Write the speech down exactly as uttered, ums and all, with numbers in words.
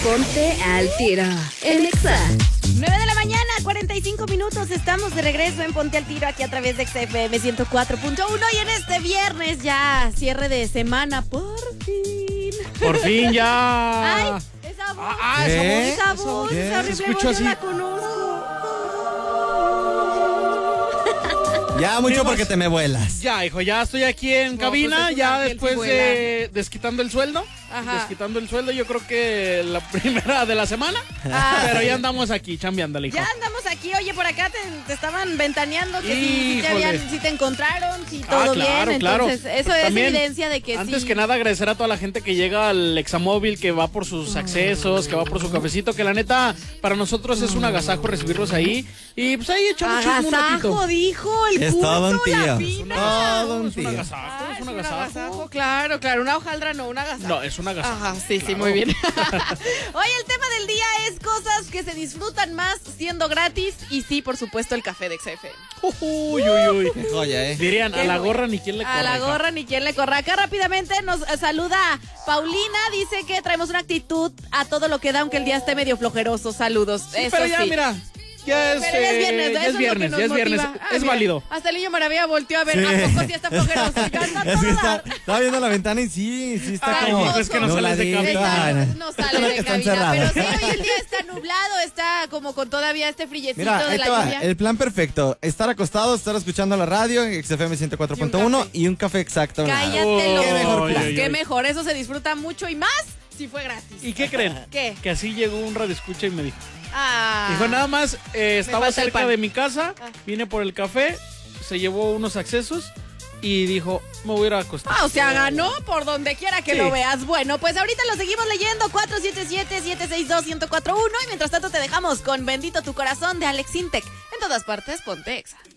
Ponte al tiro en Exa. nueve de la mañana, cuarenta y cinco minutos. Estamos de regreso en Ponte al Tiro aquí a través de X F M ciento cuatro punto uno. Y en este viernes ya, cierre de semana, por fin. Por fin ya. Ay, esa voz. Ah, esa ¿qué? voz, esa voz, ¿Qué? esa horrible Escucho voz, yo así. la conozco. Ya mucho Digo, porque te me vuelas. Ya, hijo, ya estoy aquí en No, cabina, pues es un ya ángel, después sí vuela. de desquitando el sueldo. Ajá. Desquitando el sueldo, yo creo que la primera de la semana. Ah, pero sí. ya andamos aquí, chambeándole, hijo. Ya andamos aquí, oye, por acá te, te estaban ventaneando que si, si te Híjole. habían, si te encontraron, si Ah, todo claro, bien. claro. Entonces, eso Pues es también, evidencia de que Antes sí. que nada, agradecer a toda la gente que llega al Examóvil, que va por sus accesos, que va por su cafecito, que la neta, para nosotros es un agasajo recibirlos ahí. Y pues ahí echamos chisme un Agasajo, ratito. dijo el Es culto, todo un la tío. fina. Todo un Es un tío. agasajo, Ah, es un agasajo. claro, claro, una hojaldra no, un agasajo. No, es un agasajo. Ajá, sí, sí, Claro. muy bien. Hoy el tema del día es cosas que se disfrutan más siendo gratis y sí, por supuesto, el café de X F M. Uy, uy, uy. Qué joya, ¿eh? Dirían, a la gorra ni quien le corre. A la hija. gorra ni quien le corra. Acá rápidamente nos eh, saluda Paulina, dice que traemos una actitud a todo lo que da, aunque el día esté medio flojeroso. Saludos. Sí, Eso pero ya, sí. mira, ya es, Pero ya es eh, viernes, ya eso es viernes, lo que ya es nos viernes, motiva. Ah, es mira, válido. Hasta el niño Maravilla volteó a ver, Sí. ¿a poco sí está flojeroso? Ya anda Es que todo está, dar. estaba viendo la ventana y sí, sí está Ay, como... hijo, es que no sales de nubladito. cabina. Está- no sale de Está cabina, encerrado. pero sí, hoy el día está nublado, está como con todavía este frillecito Mira, de ahí la te va, lluvia. el plan perfecto, estar acostado, estar escuchando la radio, X F M ciento cuatro punto uno y un café exacto. a un lado. Cállate, Oh, Qué mejor ay, plan. ay, Qué ay. mejor, eso se disfruta mucho y más si fue gratis. ¿Y qué creen? ¿Qué? Que así llegó un radio escucha y me dijo. Ah. Dijo, nada más, eh, estaba falta el cerca pan. de mi casa, Ah. vine por el café, se llevó unos accesos y dijo, me voy a ir a acostar. Ah, o sea, ganó por donde quiera que Sí. lo veas. Bueno, pues ahorita lo seguimos leyendo. cuatro siete siete, siete seis dos, uno cero cuatro uno. Y mientras tanto te dejamos con Bendito tu corazón de Alex Intec. En todas partes, ponte Exa.